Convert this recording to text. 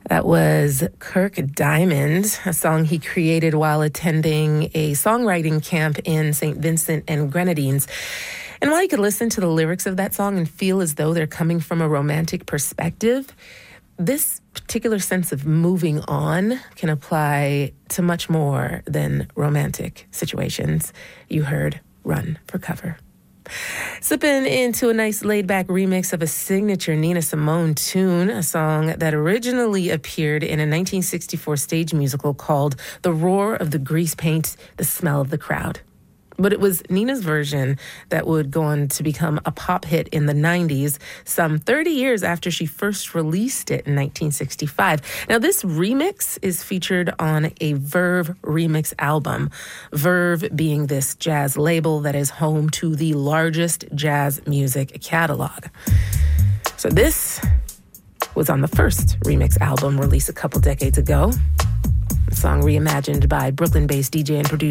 That was Kirk Diamond, a song he created while attending a songwriting camp in St. Vincent and Grenadines. And while you could listen to the lyrics of that song and feel as though they're coming from a romantic perspective, this particular sense of moving on can apply to much more than romantic situations. You heard Run for Cover. Slipping into a nice laid-back remix of a signature Nina Simone tune, a song that originally appeared in a 1964 stage musical called The Roar of the Grease Paint, The Smell of the Crowd. But it was Nina's version that would go on to become a pop hit in the 90s, some 30 years after she first released it in 1965. Now, this remix is featured on a Verve remix album, Verve being this jazz label that is home to the largest jazz music catalog. So this was on the first remix album released a couple decades ago, a song reimagined by Brooklyn-based DJ and producer